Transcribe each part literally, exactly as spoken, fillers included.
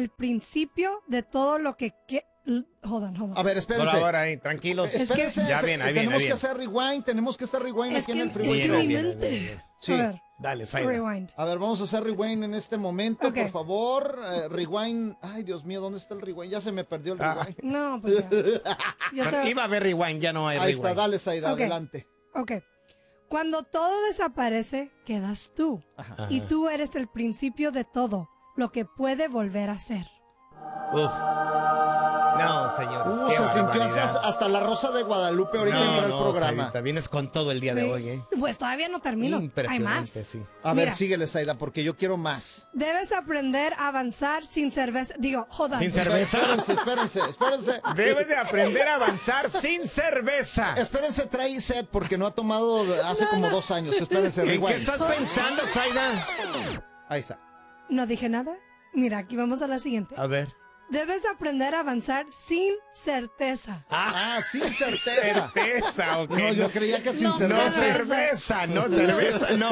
el principio de todo lo que... que hold on, hold on. A ver, espérense. Por ahora, ahí, tranquilos. Es que- ya bien, ahí viene, Tenemos ahí que viene. hacer rewind, tenemos que hacer rewind Es aquí que, en el es freeway. que Bien, mi bien, mente... bien, bien. Sí. A ver, Dale, Zaida. rewind. A ver, vamos a hacer rewind en este momento, Ok. por favor. Eh, rewind. Ay, Dios mío, ¿dónde está el rewind? Ya se me perdió el Ah. rewind. No, pues ya. Yo te- Iba a haber rewind, ya no hay Ahí rewind. está, dale, Zaida, Ok. adelante. Ok. Cuando todo desaparece, quedas tú. Ajá. Y tú eres el principio de todo, lo que puede volver a ser. Uf. No, señores. Uh, qué se sintió barbaridad. hasta, hasta la Rosa de Guadalupe ahorita No, entra el no, programa. Zaidita, vienes con todo el día Sí. de hoy, ¿eh? Pues todavía no termino. Hay Impresionante, más. sí. A ver, Mira. síguele, Zaida, porque yo quiero más. Debes aprender a avanzar sin cerveza. Digo, jodan. Sin cerveza. Espérense, espérense, espérense. Debes de aprender a avanzar sin cerveza. Espérense, trae set porque no ha tomado hace como dos años. Espérense, ¿En qué rewind. estás pensando, Zaida? Ahí está. ¿No dije nada? Mira, aquí vamos a la siguiente. A ver. Debes aprender a avanzar sin certeza. Ah, sin certeza. Certeza, ok. No, yo creía que sin No, No cerveza. cerveza, no cerveza, no.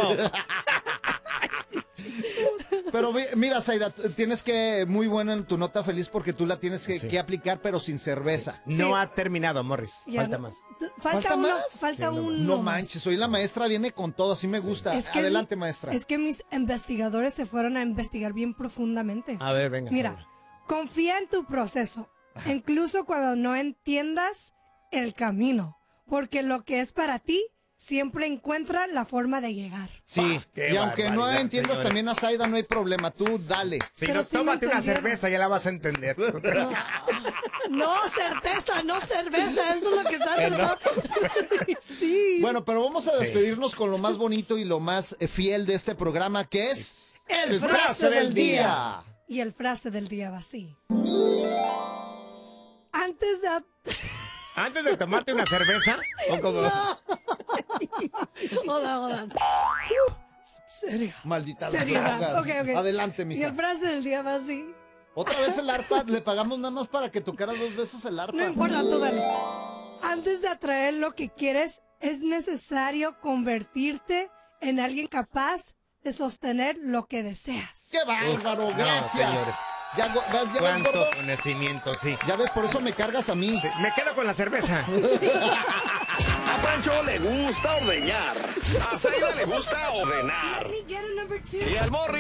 Pero vi- mira, Zaida, t- tienes que, muy buena en tu nota feliz porque tú la tienes que, Sí. que aplicar, pero sin cerveza. No Sí. ha terminado, Morris. Ya Falta no- más. T- Falta, ¿Falta uno. más? Falta Sí, no uno. más. No más. manches, hoy la maestra viene con todo, así me gusta. Es que Adelante, es- maestra. Es que mis investigadores se fueron a investigar bien profundamente. A ver, venga. Mira, Zaida. confía en tu proceso, incluso cuando no entiendas el camino, porque lo que es para ti siempre encuentra la forma de llegar. Sí, qué y aunque no barbaridad, entiendas señores. también a Zaida, no hay problema, tú dale. Si Pero no, sí me tómate una entendieron. cerveza, ya la vas a entender. No, certeza, no cerveza, eso es lo que está tratando. Sí. Bueno, pero vamos a despedirnos con lo más bonito y lo más eh, fiel de este programa, que es El frase del día. Y el frase del día va así. Antes de... Antes de tomarte una cerveza, o como... Jodan, jodan. Uh, serio. Maldita Seriedad. drogas. Ok, ok. Adelante, Y mija. el frase del día va así. Otra vez el arpa, le pagamos nada más para que tocara dos veces el arpa. No importa, tú dale. Antes de atraer lo que quieres, es necesario convertirte en alguien capaz de sostener lo que deseas. ¡Qué bárbaro! Uf, no, Gracias. señores. Ya, go- ¿ya ves, ¿Cuánto gordo? conocimiento, sí. Ya ves, por eso me cargas a mí. Sí, me quedo con la cerveza. A Pancho le gusta ordeñar. A Zaida le gusta ordenar. Let me get a number two. Y al Morris